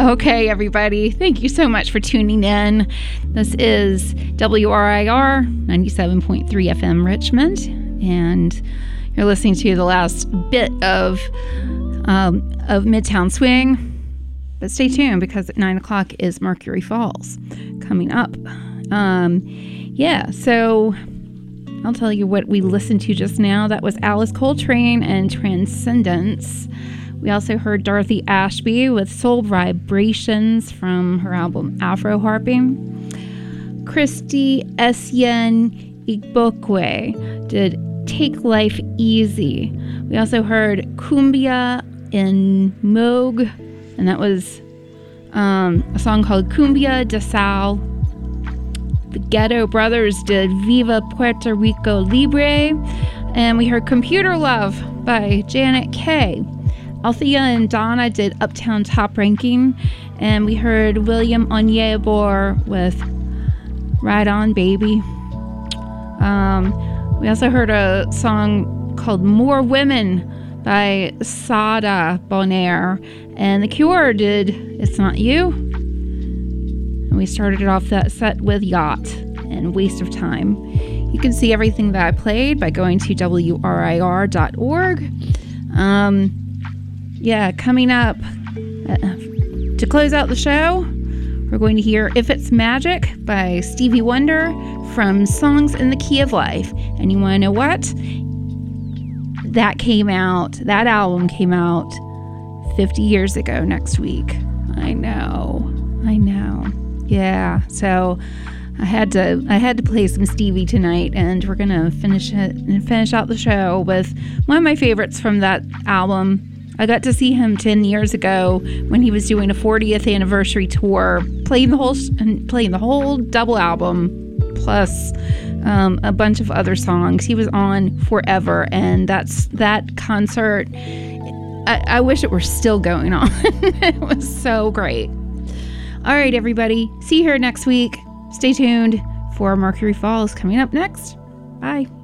Okay, everybody. Thank you so much for tuning in. This is WRIR 97.3 FM Richmond, and you're listening to the last bit of Midtown Swing. But stay tuned, because at 9 o'clock is Mercury Falls coming up. So I'll tell you what we listened to just now. That was Alice Coltrane and Transcendence. We also heard Dorothy Ashby with Soul Vibrations from her album Afro Harping. Christy Essien Igbokwe did Take Life Easy. We also heard Cumbia in Moog, and that was a song called Cumbia de Sal. The Ghetto Brothers did Viva Puerto Rico Libre, and we heard Computer Love by Janet Kay. Althea and Donna did Uptown Top Ranking, and we heard William Onyebor with Ride On Baby. We also heard a song called More Women by Sada Bonaire, and The Cure did It's Not You. And we started off that set with Yacht and Waste of Time. You can see everything that I played by going to WRIR.org. Coming up to close out the show, we're going to hear If It's Magic by Stevie Wonder from Songs in the Key of Life. And you want to know what? That album came out 50 years ago next week. I know. Yeah, so I had to play some Stevie tonight, and we're gonna finish out the show with one of my favorites from that album. I got to see him 10 years ago when he was doing a 40th anniversary tour, playing the whole double album, plus a bunch of other songs. He was on forever, and that concert, I wish it were still going on. It was so great. All right, everybody. See you here next week. Stay tuned for Mercury Falls coming up next. Bye.